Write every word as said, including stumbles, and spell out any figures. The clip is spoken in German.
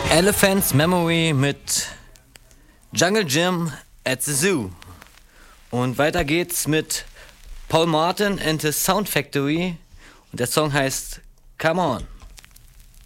Elephant's Memory mit Jungle Jim at the Zoo. Und weiter geht's mit Paul Martin and the Sound Factory und der Song heißt Come On.